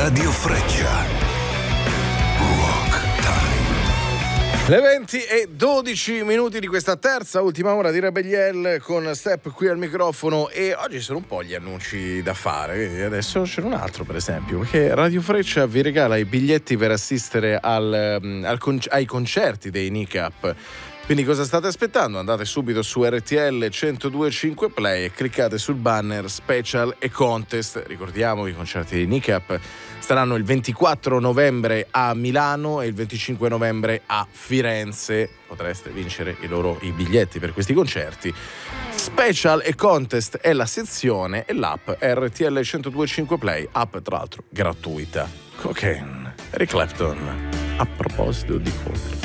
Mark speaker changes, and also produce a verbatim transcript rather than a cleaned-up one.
Speaker 1: Radio Freccia. Rock Time.
Speaker 2: Le venti e dodici minuti di questa terza ultima ora di Rebelliel con Step qui al microfono, e oggi sono un po' gli annunci da fare. Adesso c'è un altro, per esempio, perché Radio Freccia vi regala i biglietti per assistere al, al con- ai concerti dei N I C A P. Quindi cosa state aspettando? Andate subito su R T L centodue e cinque Play e cliccate sul banner Special e Contest. Ricordiamo che i concerti di N I C A P saranno il ventiquattro novembre a Milano e il venticinque novembre a Firenze. Potreste vincere i loro i biglietti per questi concerti. Special e Contest è la sezione e l'app R T L centodue e cinque Play, app tra l'altro gratuita. Cocaine, Eric Clapton. A proposito di cocaine.